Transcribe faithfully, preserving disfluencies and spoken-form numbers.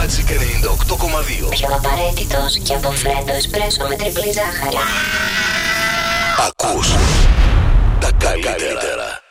Magic ενενήντα οκτώ κόμμα δύο. Πιο απαραίτητος και από φρέντο εσπρέσο με τριπλή ζάχαρη. Ακούς τα καλύτερα.